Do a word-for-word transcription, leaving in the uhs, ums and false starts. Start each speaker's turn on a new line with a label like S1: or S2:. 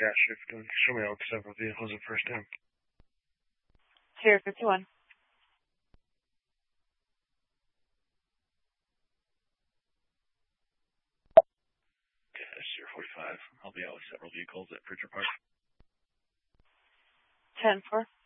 S1: cash if you can show me out several vehicles at first time.
S2: Sierra fifty-one.
S1: Yeah, Sierra forty-five. I'll be out with several vehicles at Pritchard Park.
S2: ten four.